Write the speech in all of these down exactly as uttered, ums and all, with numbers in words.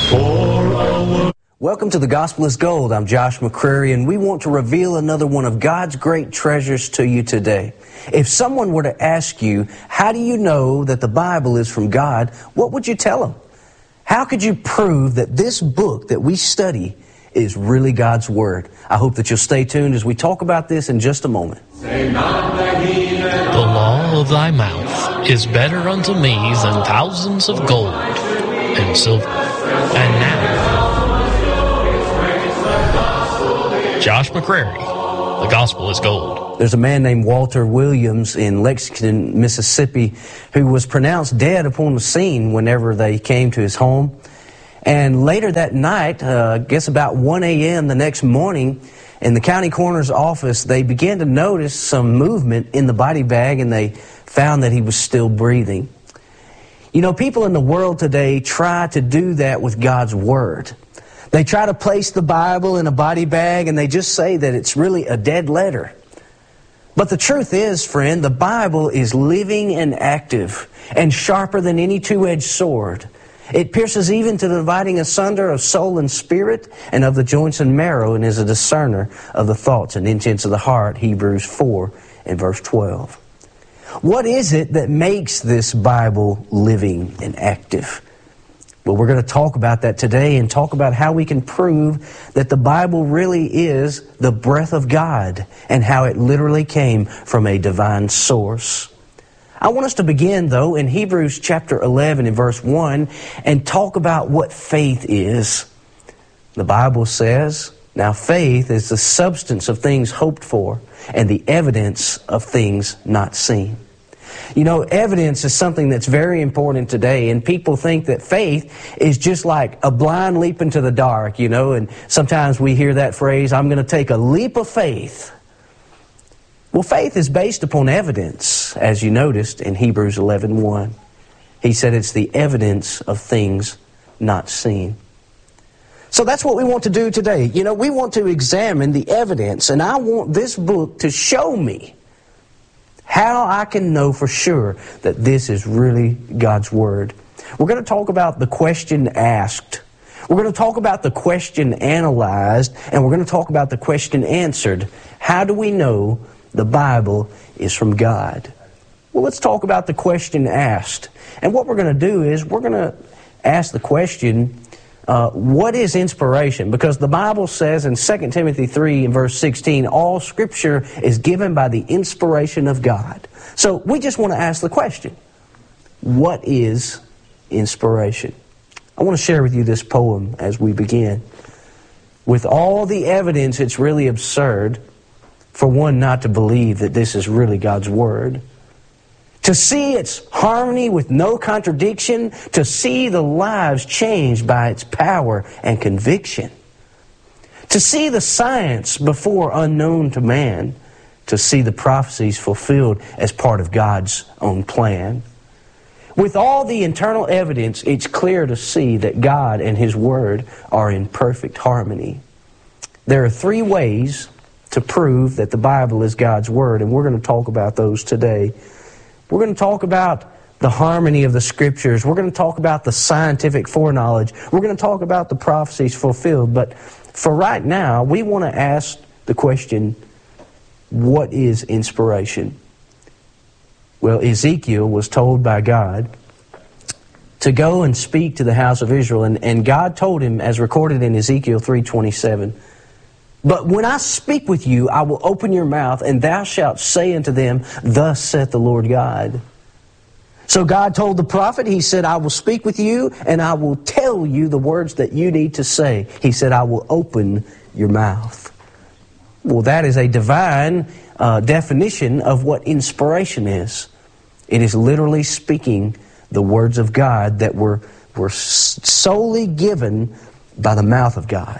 Welcome to The Gospel is Gold. I'm Josh McCrary, and we want to reveal another one of God's great treasures to you today. If someone were to ask you, how do you know that the Bible is from God, what would you tell them? How could you prove that this book that we study is really God's Word? I hope that you'll stay tuned as we talk about this in just a moment. The law of thy mouth is better unto me than thousands of gold and silver. And now, Josh McCrary, The Gospel is Gold. There's a man named Walter Williams in Lexington, Mississippi, who was pronounced dead upon the scene whenever they came to his home. And later that night, uh, I guess about one a.m. the next morning, in the county coroner's office, they began to notice some movement in the body bag, and they found that he was still breathing. You know, people in the world today try to do that with God's Word. They try to place the Bible in a body bag, and they just say that it's really a dead letter. But the truth is, friend, the Bible is living and active and sharper than any two-edged sword. It pierces even to the dividing asunder of soul and spirit and of the joints and marrow, and is a discerner of the thoughts and intents of the heart, Hebrews four and verse twelve. What is it that makes this Bible living and active? Well, we're going to talk about that today and talk about how we can prove that the Bible really is the breath of God and how it literally came from a divine source. I want us to begin, though, in Hebrews chapter eleven and verse one and talk about what faith is. The Bible says, now faith is the substance of things hoped for and the evidence of things not seen. You know, evidence is something that's very important today, and people think that faith is just like a blind leap into the dark, you know, and sometimes we hear that phrase, I'm going to take a leap of faith. Well, faith is based upon evidence, as you noticed in Hebrews eleven one. He said it's the evidence of things not seen. So that's what we want to do today. You know, we want to examine the evidence, and I want this book to show me how I can know for sure that this is really God's Word. We're going to talk about the question asked. We're going to talk about the question analyzed, and we're going to talk about the question answered. How do we know the Bible is from God? Well, let's talk about the question asked. And what we're going to do is we're going to ask the question, uh, what is inspiration? Because the Bible says in Second Timothy three and verse sixteen, all Scripture is given by the inspiration of God. So we just want to ask the question, what is inspiration? I want to share with you this poem as we begin. With all the evidence, it's really absurd for one not to believe that this is really God's Word. To see its harmony with no contradiction, to see the lives changed by its power and conviction. To see the science before unknown to man, to see the prophecies fulfilled as part of God's own plan. With all the internal evidence, it's clear to see that God and His Word are in perfect harmony. There are three ways to prove that the Bible is God's Word, and we're going to talk about those today. We're going to talk about the harmony of the Scriptures. We're going to talk about the scientific foreknowledge. We're going to talk about the prophecies fulfilled. But for right now, we want to ask the question, what is inspiration? Well, Ezekiel was told by God to go and speak to the house of Israel. And, and God told him, as recorded in Ezekiel three twenty-seven, but when I speak with you, I will open your mouth, and thou shalt say unto them, thus saith the Lord God. So God told the prophet, He said, I will speak with you, and I will tell you the words that you need to say. He said, I will open your mouth. Well, that is a divine uh, definition of what inspiration is. It is literally speaking the words of God that were, were solely given by the mouth of God.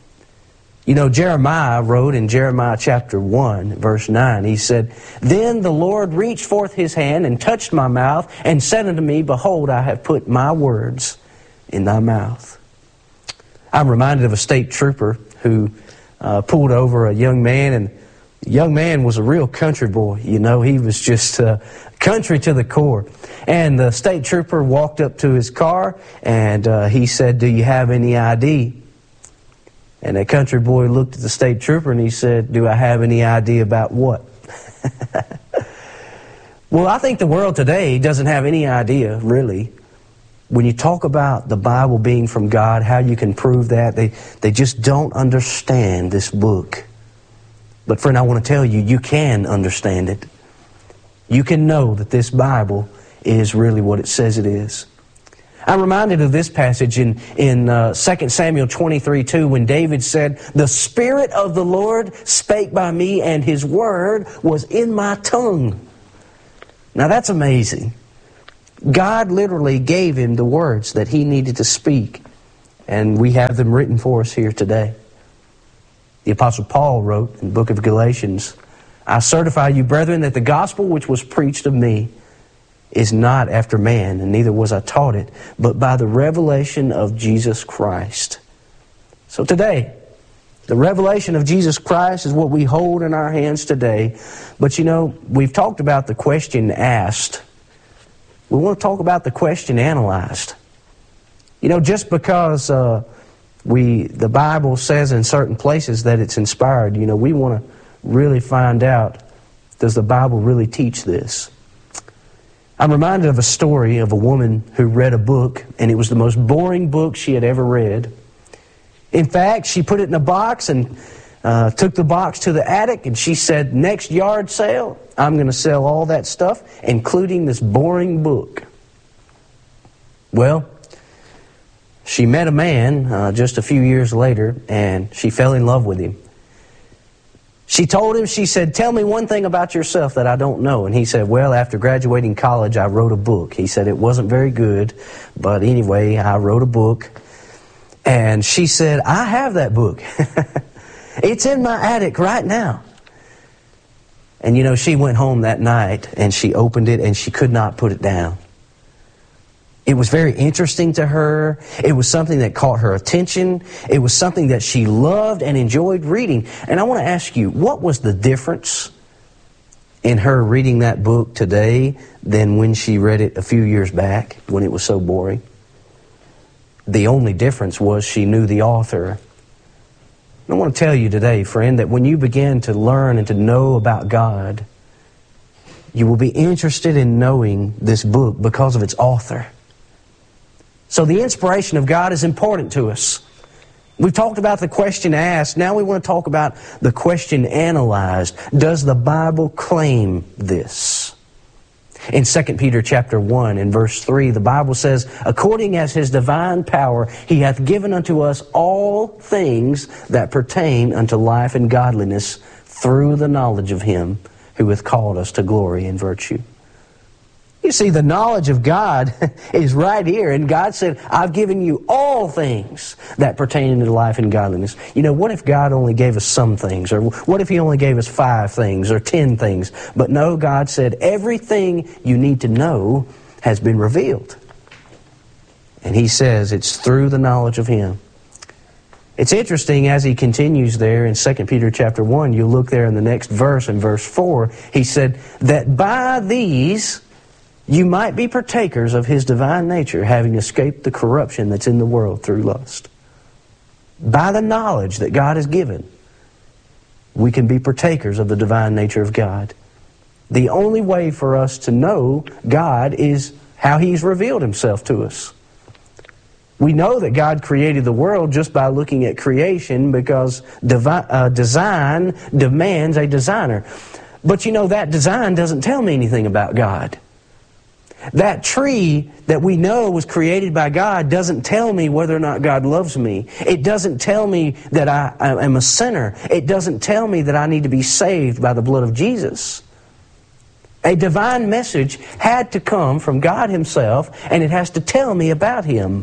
You know, Jeremiah wrote in Jeremiah chapter one, verse nine, he said, then the Lord reached forth His hand and touched my mouth and said unto me, behold, I have put my words in thy mouth. I'm reminded of a state trooper who uh, pulled over a young man and The young man was a real country boy. You know, he was just uh, country to the core. And the state trooper walked up to his car, and uh, he said, "Do you have any I D?" And that country boy looked at the state trooper and he said, "Do I have any idea about what?" Well, I think the world today doesn't have any idea, really. When you talk about the Bible being from God, how you can prove that, they, they just don't understand this book. But friend, I want to tell you, you can understand it. You can know that this Bible is really what it says it is. I'm reminded of this passage in, in uh, Second Samuel twenty-three two when David said, "The Spirit of the Lord spake by me, and His word was in my tongue." Now that's amazing. God literally gave him the words that he needed to speak, and we have them written for us here today. The Apostle Paul wrote in the book of Galatians, "I certify you, brethren, that the gospel which was preached of me is not after man, and neither was I taught it, but by the revelation of Jesus Christ." So today, the revelation of Jesus Christ is what we hold in our hands today. But you know, we've talked about the question asked. We want to talk about the question analyzed. You know, just because uh, we the Bible says in certain places that it's inspired, you know, we want to really find out, does the Bible really teach this? I'm reminded of a story of a woman who read a book, and it was the most boring book she had ever read. In fact, she put it in a box and uh, took the box to the attic, and she said, "Next yard sale, I'm going to sell all that stuff, including this boring book." Well, she met a man uh, just a few years later, and she fell in love with him. She told him, she said, "Tell me one thing about yourself that I don't know." And he said, "Well, after graduating college, I wrote a book." He said, "It wasn't very good, but anyway, I wrote a book." And she said, "I have that book. It's in my attic right now." And you know, she went home that night and she opened it and she could not put it down. It was very interesting to her. It was something that caught her attention. It was something that she loved and enjoyed reading. And I want to ask you, what was the difference in her reading that book today than when she read it a few years back when it was so boring? The only difference was she knew the author. I want to tell you today, friend, that when you begin to learn and to know about God, you will be interested in knowing this book because of its author. So the inspiration of God is important to us. We've talked about the question asked. Now we want to talk about the question analyzed. Does the Bible claim this? In Second Peter chapter one and verse three, the Bible says, "According as His divine power, He hath given unto us all things that pertain unto life and godliness through the knowledge of Him who hath called us to glory and virtue." You see, the knowledge of God is right here. And God said, "I've given you all things that pertain to life and godliness." You know, what if God only gave us some things? Or what if He only gave us five things or ten things? But no, God said, everything you need to know has been revealed. And He says it's through the knowledge of Him. It's interesting as He continues there in Second Peter chapter one, you look there in the next verse, in verse four, He said, "That by these you might be partakers of His divine nature, having escaped the corruption that's in the world through lust." By the knowledge that God has given, we can be partakers of the divine nature of God. The only way for us to know God is how He's revealed Himself to us. We know that God created the world just by looking at creation, because devi- uh, design demands a designer. But you know, that design doesn't tell me anything about God. That tree that we know was created by God doesn't tell me whether or not God loves me. It doesn't tell me that I, I am a sinner. It doesn't tell me that I need to be saved by the blood of Jesus. A divine message had to come from God Himself, and it has to tell me about Him.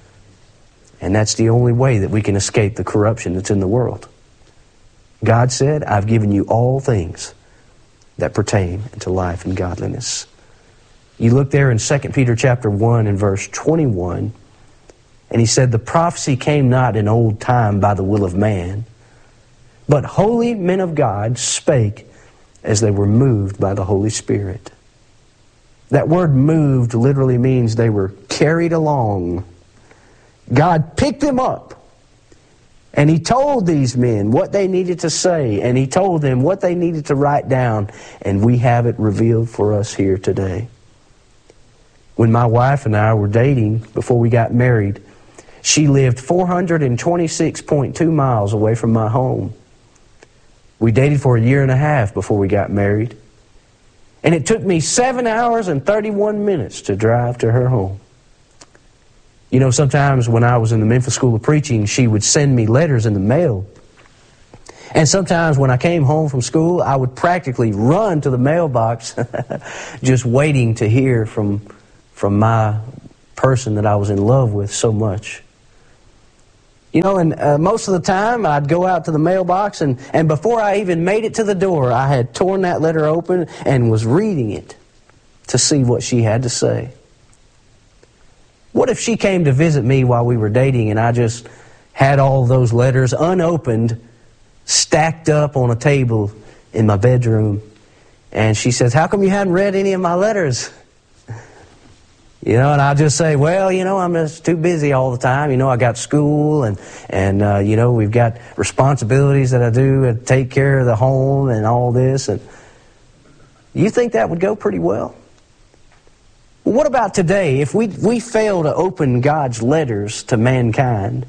And that's the only way that we can escape the corruption that's in the world. God said, "I've given you all things that pertain to life and godliness." You look there in Second Peter chapter one and verse twenty-one, and he said, "The prophecy came not in old time by the will of man, But holy men of God spake as they were moved by the Holy Spirit. That word moved literally means they were carried along. God picked them up, and He told these men what they needed to say, and He told them what they needed to write down, and we have it revealed for us here today. When my wife and I were dating before we got married, she lived four hundred twenty-six point two miles away from my home. We dated for a year and a half before we got married. And it took me seven hours and thirty-one minutes to drive to her home. You know, sometimes when I was in the Memphis School of Preaching, she would send me letters in the mail. And sometimes when I came home from school, I would practically run to the mailbox just waiting to hear from, from my person that I was in love with so much. You know, and uh, most of the time I'd go out to the mailbox, and, and before I even made it to the door, I had torn that letter open and was reading it to see what she had to say. What if she came to visit me while we were dating and I just had all those letters unopened, stacked up on a table in my bedroom, and she says, "How come you hadn't read any of my letters?" You know, and I'll just say, well, you know, I'm just too busy all the time. You know, I got school and, and uh, you know, we've got responsibilities that I do and take care of the home and all this. And you think that would go pretty well? Well, what about today? If we, we fail to open God's letters to mankind,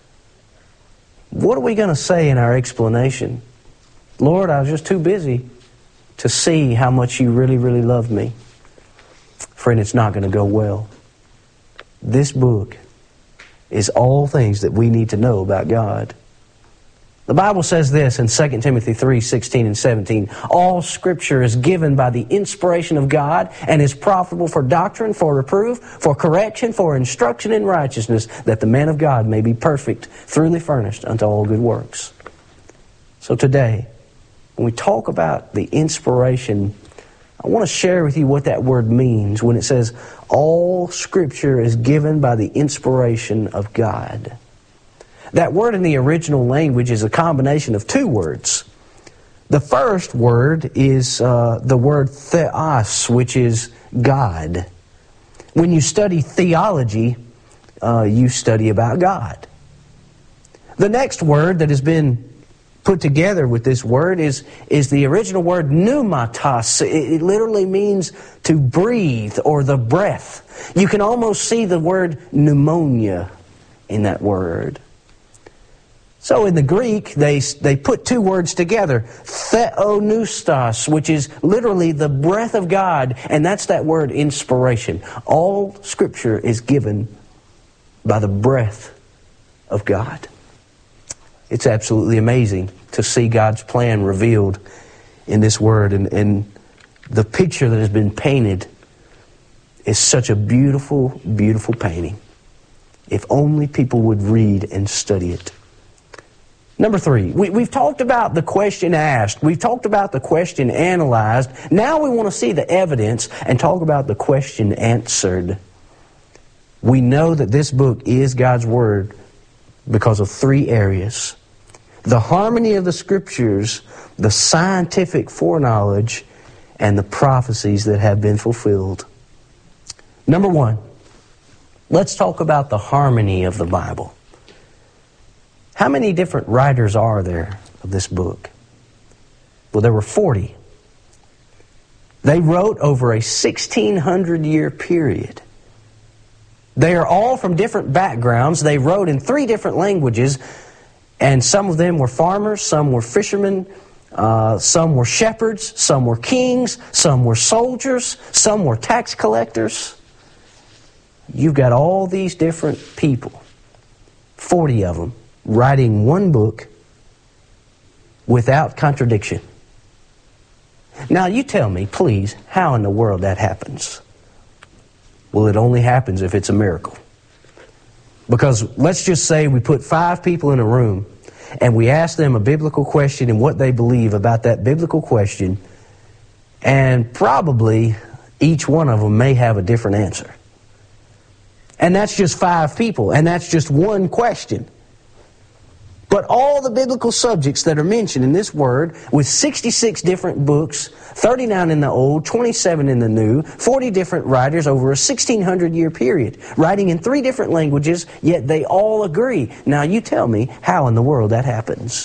what are we going to say in our explanation? Lord, I was just too busy to see how much you really, really loved me. Friend, it's not going to go well. This book is all things that we need to know about God. The Bible says this in Second Timothy three, sixteen and seventeen. All Scripture is given by the inspiration of God and is profitable for doctrine, for reproof, for correction, for instruction in righteousness, that the man of God may be perfect, thoroughly furnished unto all good works. So today, when we talk about the inspiration, I want to share with you what that word means when it says, all Scripture is given by the inspiration of God. That word in the original language is a combination of two words. The first word is uh, the word theos, which is God. When you study theology, uh, you study about God. The next word that has been put together with this word is, is the original word pneumatos. It, it literally means to breathe or the breath. You can almost see the word pneumonia in that word. So in the Greek, they, they put two words together, theopneustos, which is literally the breath of God, and that's that word inspiration. All Scripture is given by the breath of God. It's absolutely amazing to see God's plan revealed in this word. And, and the picture that has been painted is such a beautiful, beautiful painting. If only people would read and study it. Number three, we, we've talked about the question asked. We've talked about the question analyzed. Now we want to see the evidence and talk about the question answered. We know that this book is God's Word because of three areas. The harmony of the Scriptures, the scientific foreknowledge, and the prophecies that have been fulfilled. Number one, let's talk about the harmony of the Bible. How many different writers are there of this book? Well, there were forty. They wrote over a sixteen hundred year period. They are all from different backgrounds. They wrote in three different languages. And some of them were farmers, some were fishermen, uh, some were shepherds, some were kings, some were soldiers, some were tax collectors. You've got all these different people, forty of them, writing one book without contradiction. Now you tell me, please, how in the world that happens? Well, it only happens if it's a miracle. Because let's just say we put five people in a room and we ask them a biblical question and what they believe about that biblical question, and probably each one of them may have a different answer. And that's just five people, and that's just one question. But all the biblical subjects that are mentioned in this word, with sixty-six different books, thirty-nine in the Old, twenty-seven in the New, forty different writers over a sixteen hundred year period, writing in three different languages, yet they all agree. Now you tell me how in the world that happens.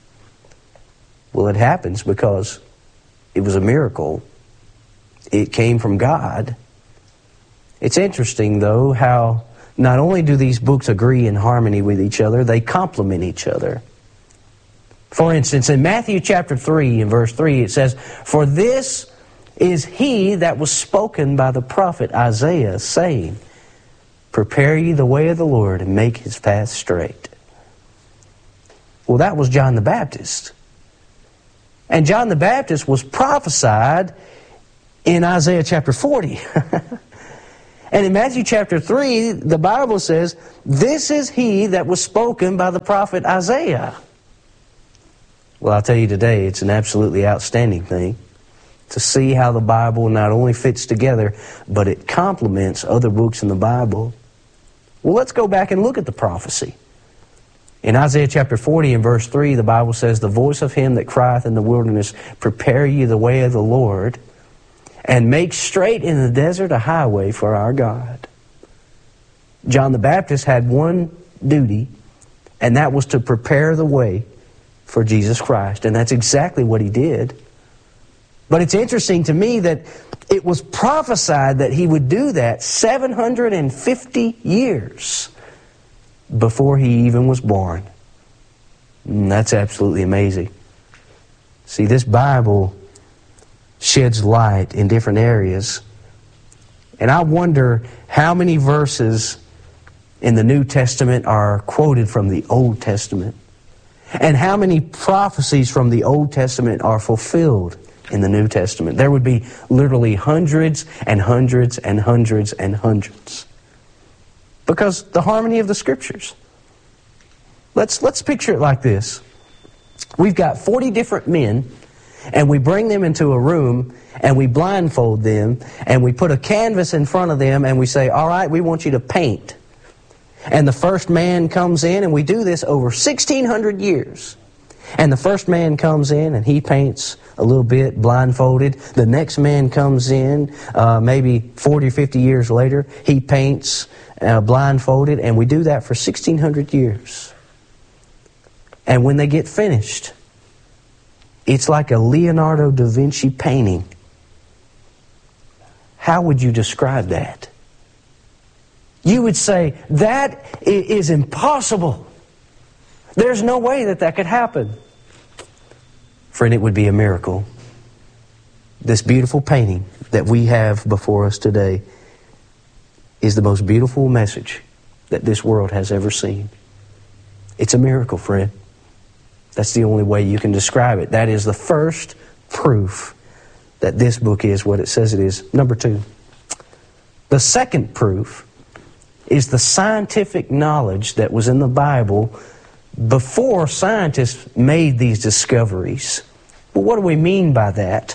Well, it happens because it was a miracle. It came from God. It's interesting, though, how not only do these books agree in harmony with each other, they complement each other. For instance, in Matthew chapter three, in verse three, it says, "For this is he that was spoken by the prophet Isaiah, saying, Prepare ye the way of the Lord, and make his path straight." Well, that was John the Baptist. And John the Baptist was prophesied in Isaiah chapter forty. And in Matthew chapter three, the Bible says, "This is he that was spoken by the prophet Isaiah." Well, I'll tell you today, it's an absolutely outstanding thing to see how the Bible not only fits together, but it complements other books in the Bible. Well, let's go back and look at the prophecy. In Isaiah chapter forty and verse three, the Bible says, "The voice of him that crieth in the wilderness, Prepare ye the way of the Lord, and make straight in the desert a highway for our God." John the Baptist had one duty, and that was to prepare the way for Jesus Christ. And that's exactly what he did. But it's interesting to me that it was prophesied that he would do that seven hundred fifty years before he even was born. And that's absolutely amazing. See, this Bible sheds light in different areas. And I wonder how many verses in the New Testament are quoted from the Old Testament, and how many prophecies from the Old Testament are fulfilled in the New Testament. There would be literally hundreds and hundreds and hundreds and hundreds. Because the harmony of the Scriptures. Let's, let's picture it like this. We've got forty different men, and we bring them into a room, and we blindfold them, and we put a canvas in front of them, and we say, "All right, we want you to paint." And the first man comes in, and we do this over sixteen hundred years. And the first man comes in, and he paints a little bit, blindfolded. The next man comes in, uh, maybe forty or fifty years later, he paints uh, blindfolded, and we do that for sixteen hundred years. And when they get finished, it's like a Leonardo da Vinci painting. How would you describe that? You would say, that is impossible. There's no way that that could happen. Friend, it would be a miracle. This beautiful painting that we have before us today is the most beautiful message that this world has ever seen. It's a miracle, friend. That's the only way you can describe it. That is the first proof that this book is what it says it is. Number two, the second proof is the scientific knowledge that was in the Bible before scientists made these discoveries. Well, what do we mean by that?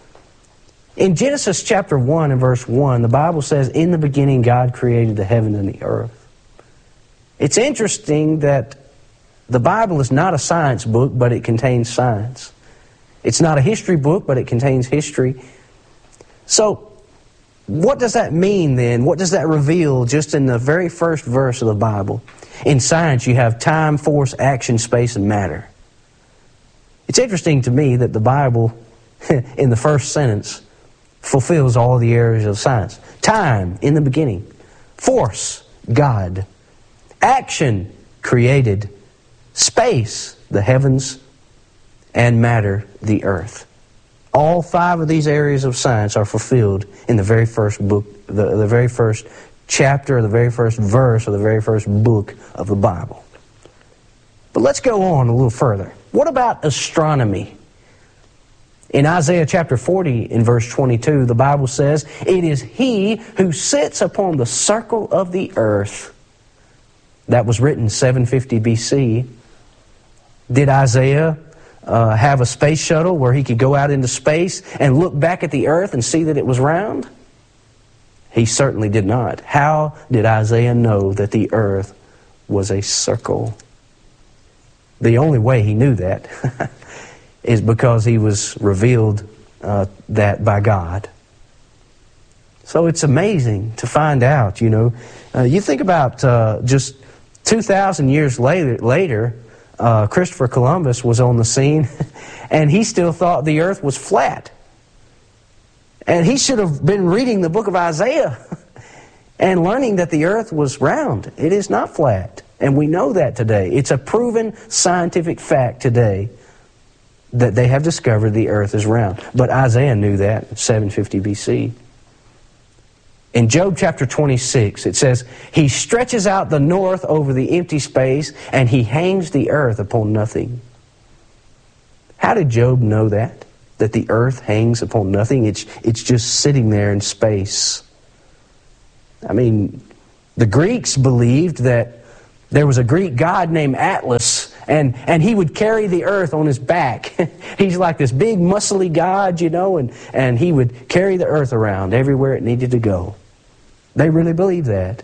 In Genesis chapter one and verse one, the Bible says, "In the beginning God created the heaven and the earth." It's interesting that the Bible is not a science book, but it contains science. It's not a history book, but it contains history. So, what does that mean then? What does that reveal just in the very first verse of the Bible? In science, you have time, force, action, space, and matter. It's interesting to me that the Bible, in the first sentence, fulfills all the areas of science. Time, in the beginning. Force, God. Action, created. Space, the heavens. And matter, the earth. All five of these areas of science are fulfilled in the very first book, the, the very first chapter, or the very first verse, or the very first book of the Bible. But let's go on a little further. What about astronomy? In Isaiah chapter forty, in verse twenty-two, the Bible says, "It is He who sits upon the circle of the earth." That was written seven fifty B C. Did Isaiah uh, have a space shuttle where he could go out into space and look back at the earth and see that it was round? He certainly did not. How did Isaiah know that the earth was a circle? The only way he knew that is because he was revealed uh, that by God. So it's amazing to find out, you know. Uh, you think about uh, just two thousand years later, later uh, Christopher Columbus was on the scene, and he still thought the earth was flat. And he should have been reading the book of Isaiah and learning that the earth was round. It is not flat. And we know that today. It's a proven scientific fact today that they have discovered the earth is round. But Isaiah knew that in seven fifty B C. In Job chapter twenty-six, it says, He stretches out the north over the empty space, and He hangs the earth upon nothing. How did Job know that? That the earth hangs upon nothing? It's, it's just sitting there in space. I mean, the Greeks believed that there was a Greek god named Atlas, and, and he would carry the earth on his back. He's like this big, muscly god, you know, and, and he would carry the earth around everywhere it needed to go. They really believed that.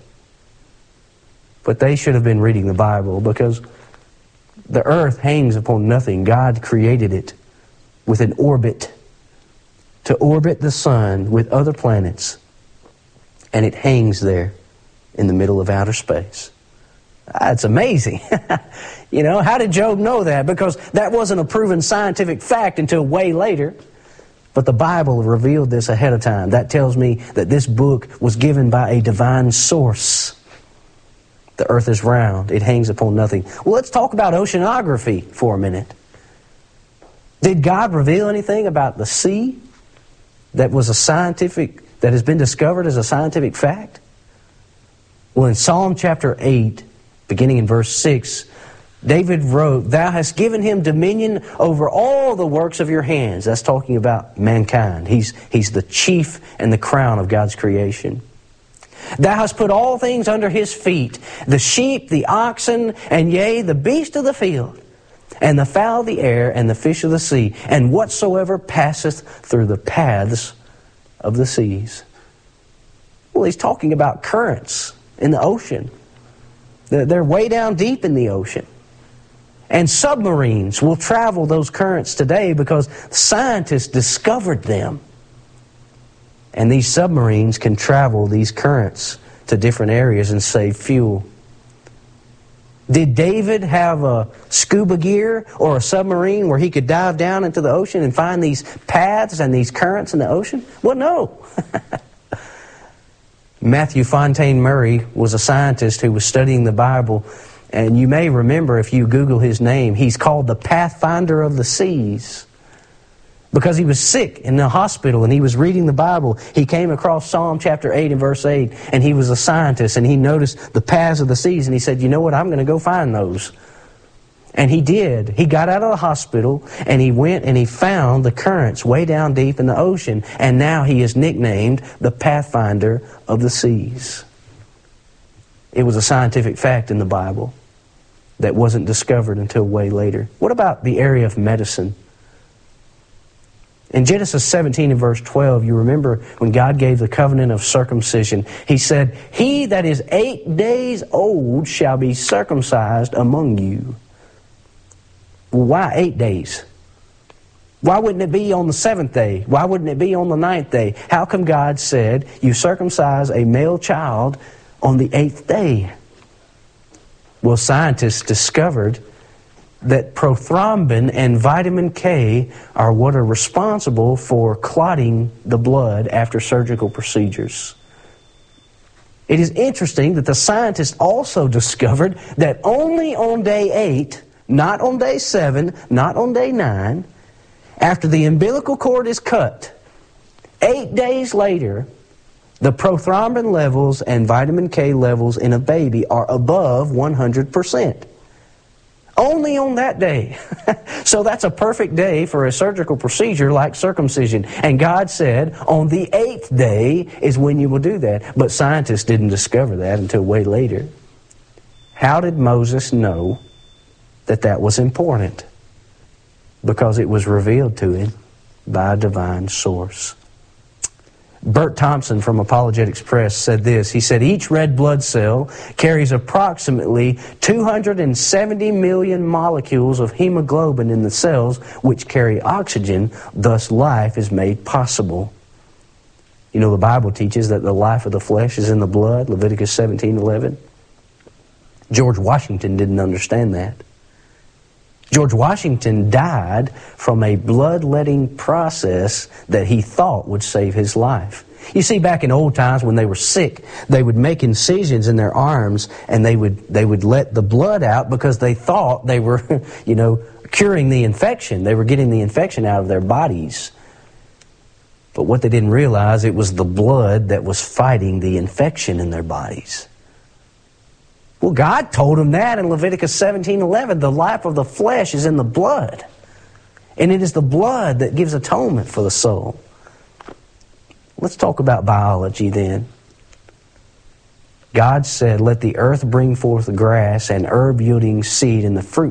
But they should have been reading the Bible, because the earth hangs upon nothing. God created it with an orbit to orbit the sun with other planets, and it hangs there in the middle of outer space. It's amazing. You know, how did Job know that? Because that wasn't a proven scientific fact until way later. But the Bible revealed this ahead of time. That tells me that this book was given by a divine source. The earth is round. It hangs upon nothing. Well, let's talk about oceanography for a minute. Did God reveal anything about the sea that was a scientific, that has been discovered as a scientific fact? Well, in Psalm chapter eight, beginning in verse six, David wrote, Thou hast given him dominion over all the works of your hands. That's talking about mankind. He's, he's the chief and the crown of God's creation. Thou hast put all things under his feet, the sheep, the oxen, and yea, the beast of the field, and the fowl of the air, and the fish of the sea, and whatsoever passeth through the paths of the seas. Well, he's talking about currents in the ocean. They're way down deep in the ocean. And submarines will travel those currents today because scientists discovered them. And these submarines can travel these currents to different areas and save fuel. Did David have a scuba gear or a submarine where he could dive down into the ocean and find these paths and these currents in the ocean? Well, no. Matthew Fontaine Murray was a scientist who was studying the Bible, and you may remember, if you Google his name, he's called the Pathfinder of the Seas. Because he was sick in the hospital and he was reading the Bible, he came across Psalm chapter eight and verse eight, and he was a scientist, and he noticed the paths of the seas, and he said, you know what, I'm going to go find those. And he did. He got out of the hospital, and he went and he found the currents way down deep in the ocean, and now he is nicknamed the Pathfinder of the Seas. It was a scientific fact in the Bible that wasn't discovered until way later. What about the area of medicine? In Genesis seventeen and verse twelve, you remember when God gave the covenant of circumcision, He said, He that is eight days old shall be circumcised among you. Well, why eight days? Why wouldn't it be on the seventh day? Why wouldn't it be on the ninth day? How come God said, you circumcise a male child on the eighth day? Well, scientists discovered that prothrombin and vitamin K are what are responsible for clotting the blood after surgical procedures. It is interesting that the scientists also discovered that only on day eight, not on day seven, not on day nine, after the umbilical cord is cut, eight days later, the prothrombin levels and vitamin K levels in a baby are above one hundred percent. Only on that day. So that's a perfect day for a surgical procedure like circumcision. And God said, on the eighth day is when you will do that. But scientists didn't discover that until way later. How did Moses know that that was important? Because it was revealed to him by a divine source. Bert Thompson from Apologetics Press said this. He said, each red blood cell carries approximately two hundred seventy million molecules of hemoglobin in the cells which carry oxygen, thus life is made possible. You know, the Bible teaches that the life of the flesh is in the blood, Leviticus seventeen eleven. George Washington didn't understand that. George Washington died from a bloodletting process that he thought would save his life. You see, back in old times when they were sick, they would make incisions in their arms and they would they would let the blood out because they thought they were, you know, curing the infection. They were getting the infection out of their bodies. But what they didn't realize, it was the blood that was fighting the infection in their bodies. Well, God told them that in Leviticus seventeen eleven. The life of the flesh is in the blood. And it is the blood that gives atonement for the soul. Let's talk about biology then. God said, let the earth bring forth grass and herb yielding seed and the fruit